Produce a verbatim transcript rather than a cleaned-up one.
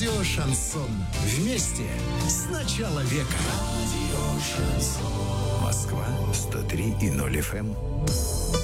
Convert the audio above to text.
Радио Шансон. Вместе с начала века. Радио Шансон. Москва сто три и ноль эф эм.